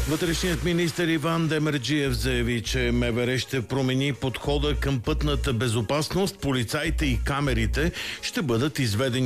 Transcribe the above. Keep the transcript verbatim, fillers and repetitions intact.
Вътрешният министър Иван Демерджиев заяви, че МВР ще промени подхода към пътната безопасност. Полицаите и камерите ще бъдат изведени